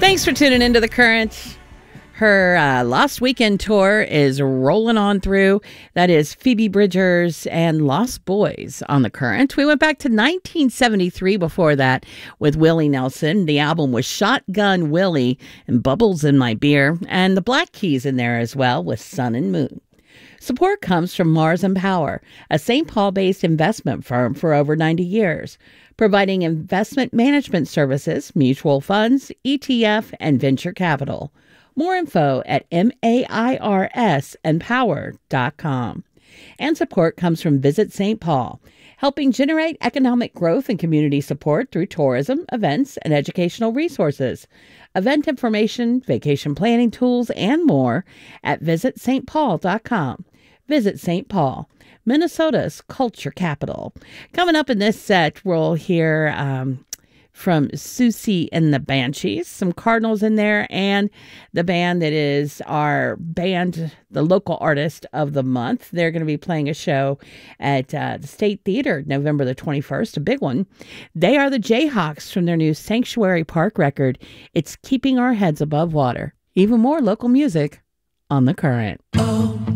Thanks for tuning into The Current. Her Lost Weekend tour is rolling on through. That is Phoebe Bridgers and Lost Boys on The Current. We went back to 1973 before that with Willie Nelson. The album was Shotgun Willie and Bubbles in My Beer. And the Black Keys in there as well with Sun and Moon. Support comes from Mars and Power, a St. Paul-based investment firm for over 90 years, providing investment management services, mutual funds, ETF, and venture capital. More info at MAIRSandpower.com. And support comes from Visit St. Paul, helping generate economic growth and community support through tourism, events, and educational resources. Event information, vacation planning tools, and more at visitstpaul.com. Visit St. Paul, Minnesota's culture capital. Coming up in this set, we'll hear from Susie and the Banshees, some Cardinals in there, and the band that is our band, the local artist of the month. They're going to be playing a show at the State Theater November the 21st, a big one. They are the Jayhawks from their new Sanctuary Park record, It's Keeping Our Heads Above Water. Even more local music on The Current.